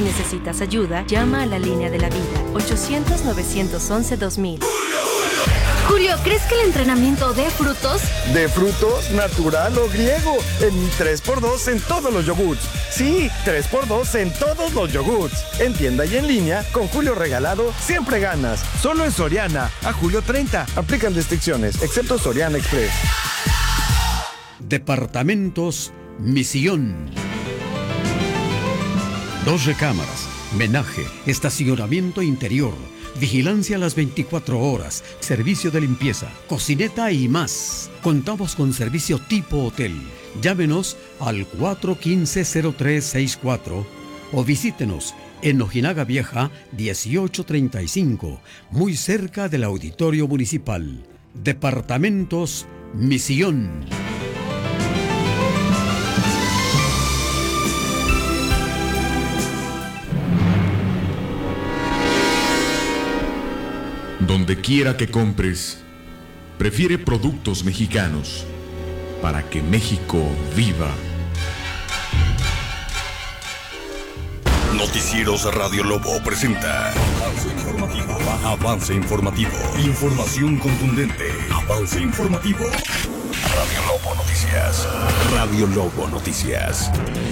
Si necesitas ayuda, llama a la línea de la vida, 800-911-2000. Julio, ¿crees que el entrenamiento dé frutos? ¿De frutos, natural o griego? En 3x2 en todos los yogurts. Sí, 3x2 en todos los yogurts. En tienda y en línea, con Julio regalado, siempre ganas. Solo en Soriana, a julio 30. Aplican restricciones, excepto Soriana Express. Departamentos Misión. 2 recámaras, menaje, estacionamiento interior, vigilancia a las 24 horas, servicio de limpieza, cocineta y más. Contamos con servicio tipo hotel. Llámenos al 415-0364 o visítenos en Ojinaga Vieja 1835, muy cerca del Auditorio Municipal. Departamentos Misión. Donde quiera que compres, prefiere productos mexicanos para que México viva. Noticieros Radio Lobo presenta Avance Informativo. Avance Informativo. Información contundente. Avance Informativo. Radio Lobo Noticias. Radio Lobo Noticias.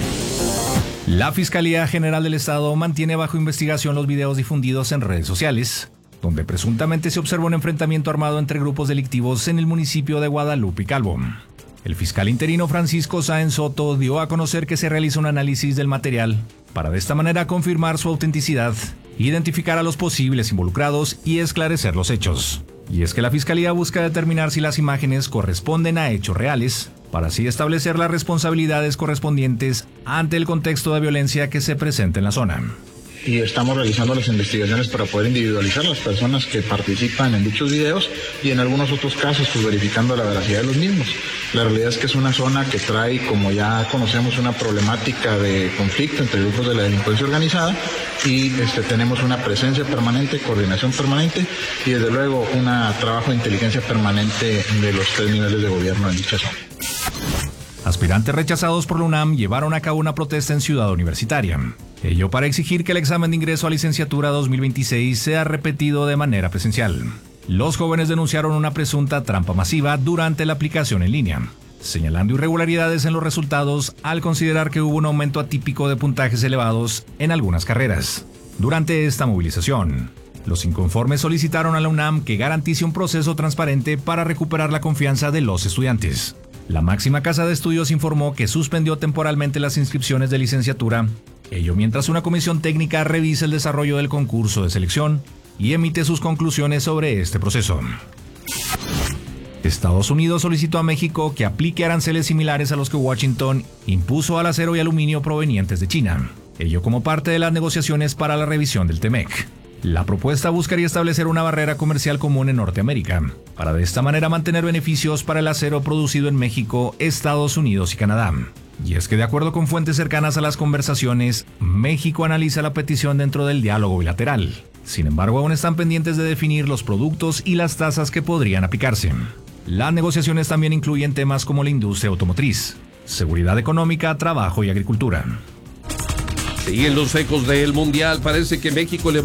La Fiscalía General del Estado mantiene bajo investigación los videos difundidos en redes sociales, donde presuntamente se observa un enfrentamiento armado entre grupos delictivos en el municipio de Guadalupe y Calvo. El fiscal interino Francisco Sáenz Soto dio a conocer que se realiza un análisis del material para de esta manera confirmar su autenticidad, identificar a los posibles involucrados y esclarecer los hechos. Y es que la Fiscalía busca determinar si las imágenes corresponden a hechos reales, para así establecer las responsabilidades correspondientes ante el contexto de violencia que se presenta en la zona. Y estamos realizando las investigaciones para poder individualizar las personas que participan en dichos videos y en algunos otros casos pues verificando la veracidad de los mismos. La realidad es que es una zona que trae, como ya conocemos, una problemática de conflicto entre grupos de la delincuencia organizada y tenemos una presencia permanente, coordinación permanente y desde luego un trabajo de inteligencia permanente de los 3 niveles de gobierno en dicha zona. Aspirantes rechazados por la UNAM llevaron a cabo una protesta en Ciudad Universitaria. Ello para exigir que el examen de ingreso a licenciatura 2026 sea repetido de manera presencial. Los jóvenes denunciaron una presunta trampa masiva durante la aplicación en línea, señalando irregularidades en los resultados al considerar que hubo un aumento atípico de puntajes elevados en algunas carreras. Durante esta movilización, los inconformes solicitaron a la UNAM que garantice un proceso transparente para recuperar la confianza de los estudiantes. La máxima casa de estudios informó que suspendió temporalmente las inscripciones de licenciatura, ello mientras una comisión técnica revisa el desarrollo del concurso de selección y emite sus conclusiones sobre este proceso. Estados Unidos solicitó a México que aplique aranceles similares a los que Washington impuso al acero y aluminio provenientes de China, ello como parte de las negociaciones para la revisión del TEMEC. La propuesta buscaría establecer una barrera comercial común en Norteamérica, para de esta manera mantener beneficios para el acero producido en México, Estados Unidos y Canadá. Y es que de acuerdo con fuentes cercanas a las conversaciones, México analiza la petición dentro del diálogo bilateral. Sin embargo, aún están pendientes de definir los productos y las tasas que podrían aplicarse. Las negociaciones también incluyen temas como la industria automotriz, seguridad económica, trabajo y agricultura. Y en los ecos del Mundial parece que México le